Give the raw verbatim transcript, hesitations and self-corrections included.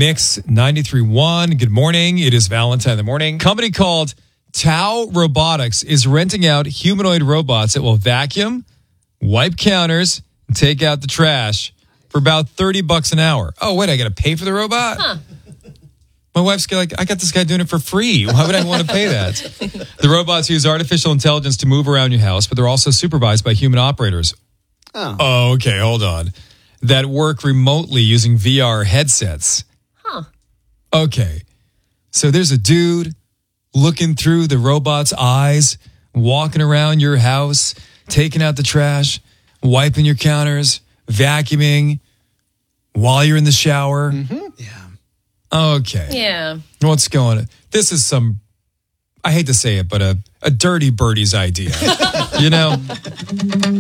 Mix ninety-three point one. Good morning. It is Valentine in the morning. Company called Tau Robotics is renting out humanoid robots that will vacuum, wipe counters, and take out the trash for about thirty bucks an hour. Oh, wait, I got to pay for the robot? Huh. My wife's like, I got this guy doing it for free. Why would I want to pay that? The robots use artificial intelligence to move around your house, but they're also supervised by human operators. Oh. Oh, okay, hold on. That work remotely using V R headsets. Huh. Okay. So there's a dude looking through the robot's eyes, walking around your house, taking out the trash, wiping your counters, vacuuming while you're in the shower. Mm-hmm. Yeah. Okay. Yeah. What's going on? This is some, I hate to say it, but a, a dirty birdie's idea. You know?